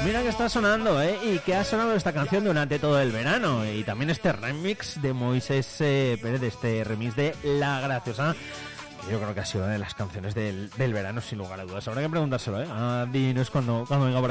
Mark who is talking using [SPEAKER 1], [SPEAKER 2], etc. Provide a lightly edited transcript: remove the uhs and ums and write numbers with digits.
[SPEAKER 1] Mira que está sonando, y que ha sonado esta canción durante todo el verano. Y también este remix de Moisés Pérez, este remix de La Graciosa. Yo creo que ha sido una de las canciones del verano, sin lugar a dudas. Habrá que preguntárselo, a Dinos cuando venga por aquí.